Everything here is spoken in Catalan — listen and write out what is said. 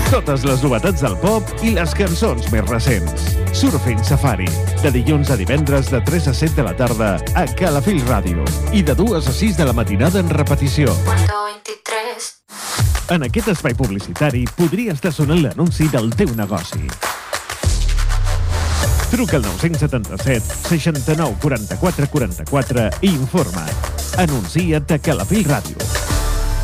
Totes les novetats del pop i les cançons més recents. Surfing Safari, de dilluns a divendres de 3 a 7 de la tarda a Calafell Ràdio i de 2 a 6 de la matinada en repetició. En aquest espai publicitari podria estar sonant l'anunci del teu negoci. Truca al 977 69 44 44 i informa't. Anuncia't a Calafell Ràdio.